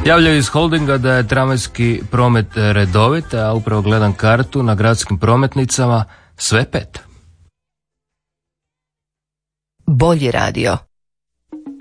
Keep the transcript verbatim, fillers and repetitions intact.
Javljaju iz holdinga da je tramvajski promet redovit, a upravo gledam kartu na gradskim prometnicama, sve pet. Bolji radio.